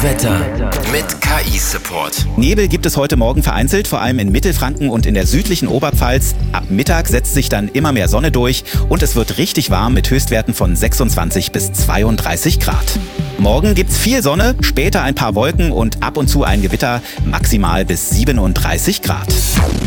Wetter mit KI-Support. Nebel gibt es heute Morgen vereinzelt, vor allem in Mittelfranken und in der südlichen Oberpfalz. Ab Mittag setzt sich dann immer mehr Sonne durch und es wird richtig warm mit Höchstwerten von 26 bis 32 Grad. Morgen gibt's viel Sonne, später ein paar Wolken und ab und zu ein Gewitter, maximal bis 37 Grad.